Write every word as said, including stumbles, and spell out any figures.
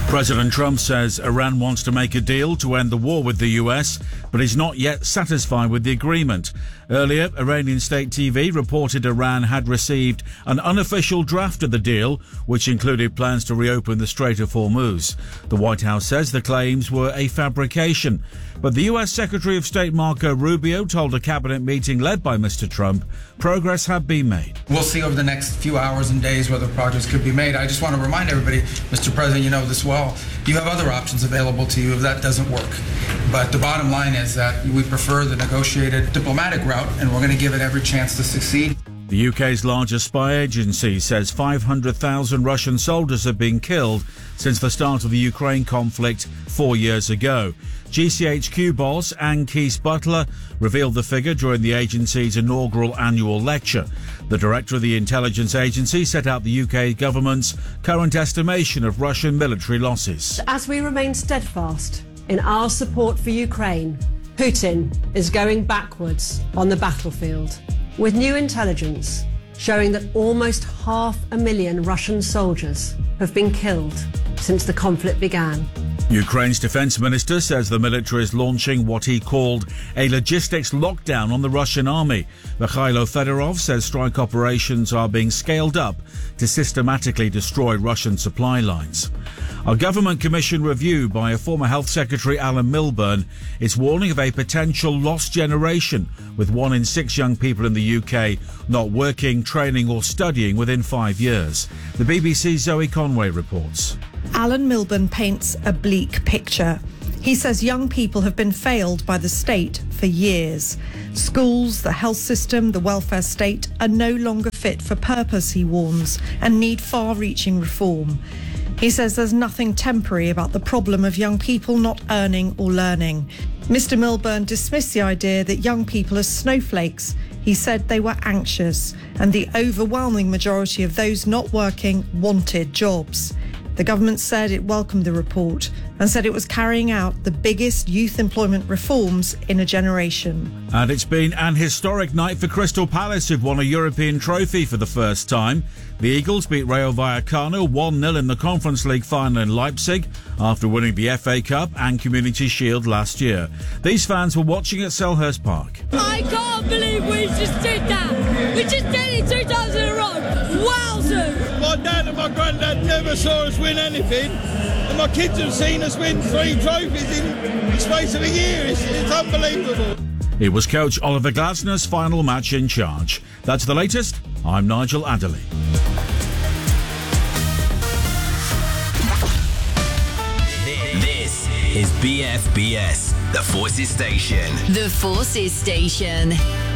President Trump says Iran wants to make a deal to end the war with the U S, but is not yet satisfied with the agreement. Earlier, Iranian state T V reported Iran had received an unofficial draft of the deal, which included plans to reopen the Strait of Hormuz. The White House says the claims were a fabrication. But the U S Secretary of State Marco Rubio told a cabinet meeting led by Mister Trump progress had been made. We'll see over the next few hours and days whether progress could be made. I just want to remind everybody, Mister President, you know this well, you have other options available to you if that doesn't work. But the bottom line is that we prefer the negotiated diplomatic route, and we're going to give it every chance to succeed. The U K's largest spy agency says five hundred thousand Russian soldiers have been killed since the start of the Ukraine conflict four years ago. G C H Q boss Anne Keese Butler revealed the figure during the agency's inaugural annual lecture. The director of the intelligence agency set out the U K government's current estimation of Russian military losses. As we remain steadfast in our support for Ukraine, Putin is going backwards on the battlefield, with new intelligence showing that almost half a million Russian soldiers have been killed since the conflict began. Ukraine's defense minister says the military is launching what he called a logistics lockdown on the Russian army. Mikhailo Fedorov says strike operations are being scaled up to systematically destroy Russian supply lines. A government commission review by a former health secretary, Alan Milburn, is warning of a potential lost generation, with one in six young people in the U K not working, training or studying within five years. The B B C's Zoe Conway reports. Alan Milburn paints a bleak picture. He says young people have been failed by the state for years. Schools, the health system, the welfare state are no longer fit for purpose, he warns, and need far-reaching reform. He says there's nothing temporary about the problem of young people not earning or learning. Mister Milburn dismissed the idea that young people are snowflakes. He said they were anxious, and the overwhelming majority of those not working wanted jobs. The government said it welcomed the report and said it was carrying out the biggest youth employment reforms in a generation. And it's been an historic night for Crystal Palace, who've won a European trophy for the first time. The Eagles beat Rayo Vallecano one nil in the Conference League final in Leipzig after winning the F A Cup and Community Shield last year. These fans were watching at Selhurst Park. I can't believe we just did that. We just did it two times in a row. Wowzers! My dad and my granddad never saw us win anything, and my kids have seen us win three trophies in the space of a year. It's, it's unbelievable. It was coach Oliver Glasner's final match in charge. That's the latest. I'm Nigel Adderley. This is B F B S, the Forces Station. The Forces Station.